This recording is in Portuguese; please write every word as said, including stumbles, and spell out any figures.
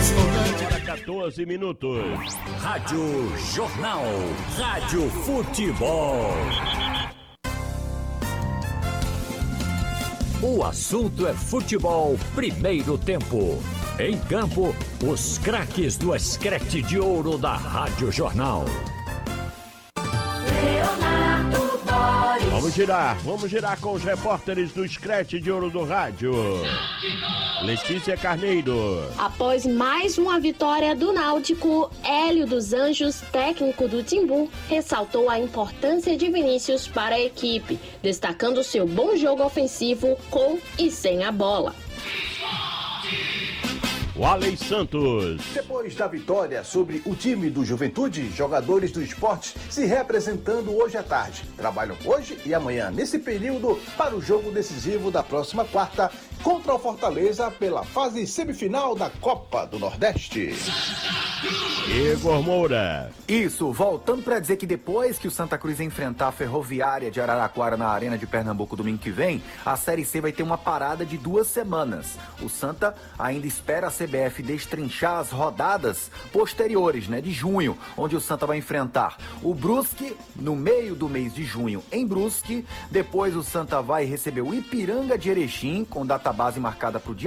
Para quatorze minutos. Rádio Jornal. Rádio Futebol. O assunto é futebol, primeiro tempo. Em campo, os craques do Escrete de Ouro da Rádio Jornal. Vamos girar, vamos girar com os repórteres do Escrete de Ouro do Rádio. Letícia Carneiro. Após mais uma vitória do Náutico, Hélio dos Anjos, técnico do Timbu, ressaltou a importância de Vinícius para a equipe, destacando seu bom jogo ofensivo com e sem a bola. O Alex Santos. Depois da vitória sobre o time do Juventude, jogadores do esporte se representando hoje à tarde. Trabalham hoje e amanhã, nesse período, para o jogo decisivo da próxima quarta contra o Fortaleza pela fase semifinal da Copa do Nordeste. Igor Moura. Isso, voltando para dizer que depois que o Santa Cruz enfrentar a Ferroviária de Araraquara na Arena de Pernambuco domingo que vem, a Série C vai ter uma parada de duas semanas. O Santa ainda espera a C B F destrinchar as rodadas posteriores, né, de junho, onde o Santa vai enfrentar o Brusque no meio do mês de junho em Brusque. Depois o Santa vai receber o Ipiranga de Erechim, com data base marcada para o dia